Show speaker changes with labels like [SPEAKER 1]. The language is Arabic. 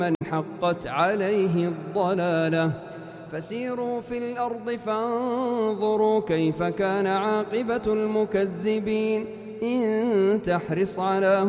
[SPEAKER 1] من حقت عليه الضلالة فسيروا في الأرض فانظروا كيف كان عاقبة المكذبين إن تحرص على